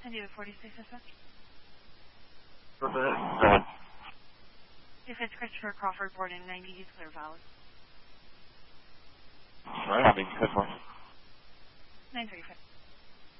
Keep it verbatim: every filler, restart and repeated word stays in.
ten to forty-six, dispatch. Go ahead. If it's Christopher Crawford, board in ninety East Clear Valley. All right, I'll be good for nine thirty-five.